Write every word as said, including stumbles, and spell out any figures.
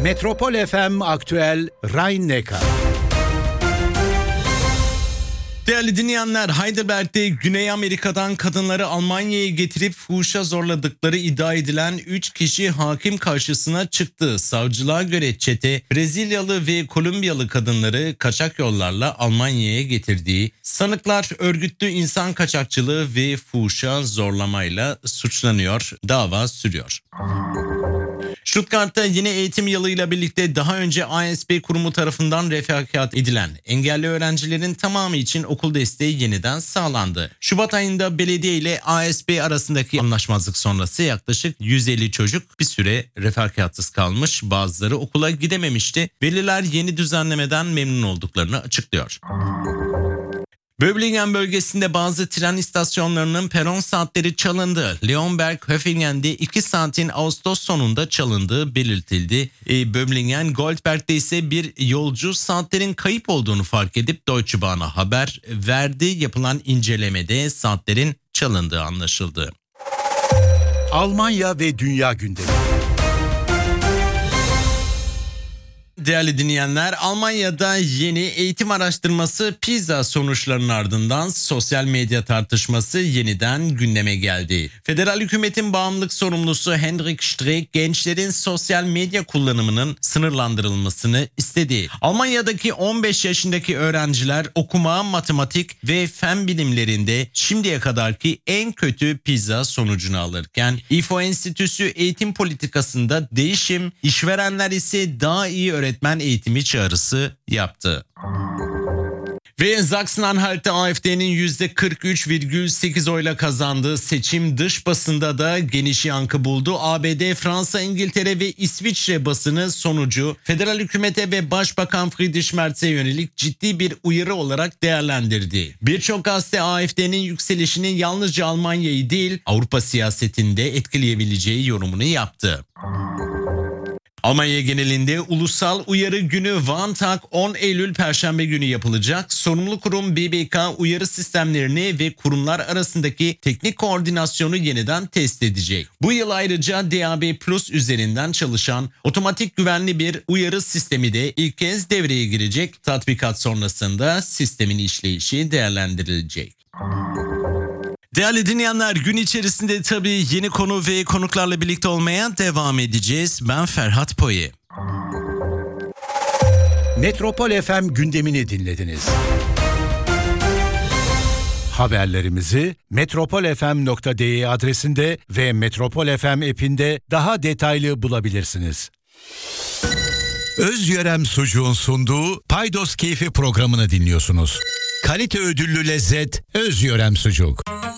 Metropol F M Aktüel Rhein-Neckar. Değerli dinleyenler, Heidelberg'de Güney Amerika'dan kadınları Almanya'ya getirip fuhuşa zorladıkları iddia edilen üç kişi hakim karşısına çıktı. Savcılığa göre çete Brezilyalı ve Kolombiyalı kadınları kaçak yollarla Almanya'ya getirdiği, sanıklar örgütlü insan kaçakçılığı ve fuhuşa zorlamayla suçlanıyor. Dava sürüyor. Stuttgart'ta yeni eğitim yılıyla birlikte daha önce A S B kurumu tarafından refakat edilen engelli öğrencilerin tamamı için okul desteği yeniden sağlandı. Şubat ayında belediye ile A S B arasındaki anlaşmazlık sonrası yaklaşık yüz elli çocuk bir süre refakatsız kalmış, bazıları okula gidememişti. Veliler yeni düzenlemeden memnun olduklarını açıklıyor. Böblingen bölgesinde bazı tren istasyonlarının peron saatleri çalındı. Leonberg-Höfingen'de iki saatin Ağustos sonunda çalındığı belirtildi. E, Böblingen Goldberg'de ise bir yolcu saatlerin kayıp olduğunu fark edip Deutsche Bahn'a haber verdi. Yapılan incelemede saatlerin çalındığı anlaşıldı. Almanya ve Dünya gündemi. Değerli dinleyenler, Almanya'da yeni eğitim araştırması PISA sonuçlarının ardından sosyal medya tartışması yeniden gündeme geldi. Federal hükümetin bağımlılık sorumlusu Hendrik Streeck gençlerin sosyal medya kullanımının sınırlandırılmasını istedi. Almanya'daki on beş yaşındaki öğrenciler okuma, matematik ve fen bilimlerinde şimdiye kadarki en kötü PISA sonucunu alırken İFO Enstitüsü eğitim politikasında değişim, işverenler ise daha iyi öğretmen öğretmen eğitimi çağrısı yaptı. Ve Sachsen-Anhalt'ta A F D'nin yüzde kırk üç virgül sekiz oyla kazandığı seçim dış basında da geniş yankı buldu. A B D, Fransa, İngiltere ve İsviçre basını sonucu federal hükümete ve Başbakan Friedrich Merz'e yönelik ciddi bir uyarı olarak değerlendirdi. Birçok gazete A F D'nin yükselişinin yalnızca Almanya'yı değil Avrupa siyasetinde etkileyebileceği yorumunu yaptı. Almanya genelinde Ulusal Uyarı Günü Warntag on Eylül Perşembe günü yapılacak. Sorumlu kurum B B K uyarı sistemlerini ve kurumlar arasındaki teknik koordinasyonu yeniden test edecek. Bu yıl ayrıca D A B Plus üzerinden çalışan otomatik güvenli bir uyarı sistemi de ilk kez devreye girecek. Tatbikat sonrasında sistemin işleyişi değerlendirilecek. Değerli dinleyenler, gün içerisinde tabii yeni konu ve konuklarla birlikte olmaya devam edeceğiz. Ben Ferhat Poye. Metropol F M gündemini dinlediniz. Haberlerimizi metropol f m nokta d e adresinde ve Metropol F M app'inde daha detaylı bulabilirsiniz. Özyörem Sucuğun sunduğu Paydos Keyfi programını dinliyorsunuz. Kalite ödüllü lezzet Özyörem Sucuk.